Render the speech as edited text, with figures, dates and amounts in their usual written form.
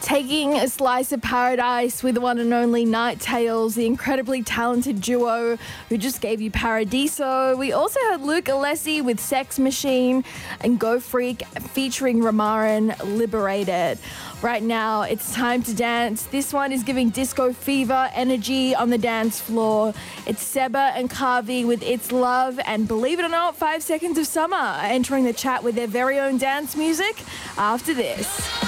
Taking a slice of paradise with the one and only Night Tales, the incredibly talented duo who just gave you Paradiso. We also had Luke Alessi with Sex Machine and Go Freak featuring Ramaran, Liberated. Right now, it's time to dance. This one is giving disco fever energy on the dance floor. It's Seba and Kavi with It's Love, and believe it or not, 5 Seconds of Summer entering the chat with their very own dance music after this.